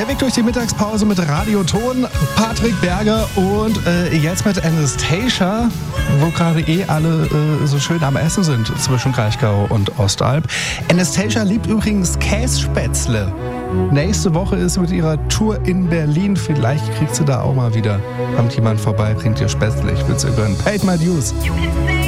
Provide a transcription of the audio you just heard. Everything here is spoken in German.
Weg durch die Mittagspause mit Radioton, Patrick Berger und jetzt mit Anastacia, wo gerade alle so schön am Essen sind zwischen Kraichgau und Ostalb. Anastacia liebt übrigens Kässpätzle. Nächste Woche ist mit ihrer Tour in Berlin. Vielleicht kriegt sie da auch mal wieder. Kommt jemand vorbei, bringt ihr Spätzle. Ich würde es ihr gönnen. Paid my dues.